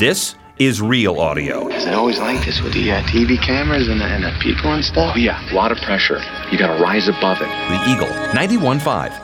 This is Real Audio. Is it always like this with the TV cameras and the people and stuff? Oh, yeah, a lot of pressure. You got to rise above it. The Eagle 91.5.